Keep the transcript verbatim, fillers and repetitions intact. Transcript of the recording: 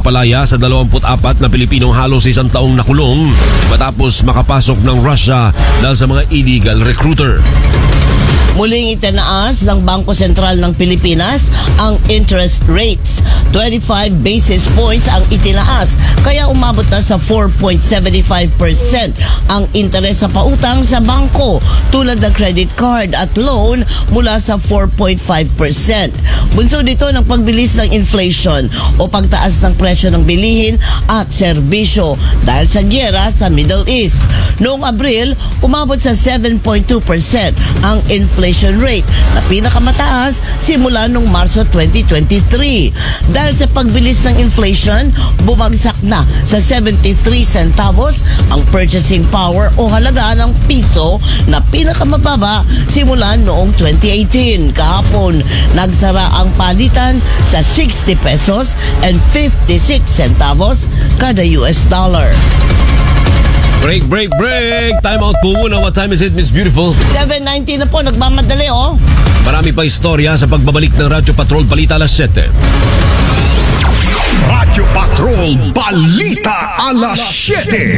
napalaya sa dalawampu't apat na Pilipinong halos isang taong nakulong matapos makapasok ng Russia dahil sa mga illegal recruiter. Muling itinaas ng Bangko Sentral ng Pilipinas ang interest rates. twenty-five basis points ang itinaas, kaya umabot na sa four point seven five percent ang interes sa pautang sa bangko tulad ng credit card at loan mula sa four point five percent. Bunso dito ng pagbilis ng inflation o pagtaas ng presyo ng bilihin at serbisyo dahil sa gyera sa Middle East. Noong Abril, umabot sa seven point two percent ang inflation rate na pinakamataas simula noong Marso twenty twenty-three. Dahil sa pagbilis ng inflation, bumagsak na sa seventy-three centavos ang purchasing power o halaga ng piso na pinakamababa simula noong twenty eighteen. Kahapon, nagsara ang palitan sa sixty pesos and fifty-six centavos kada U S dollar. Break, break, break! Time out po muna. What time is it, Miss Beautiful? seven nineteen na po, nagmamadali oh. Marami pa istorya sa pagbabalik ng Radyo Patrol Balita alas siyete. Radyo Patrol Balita alas siyete.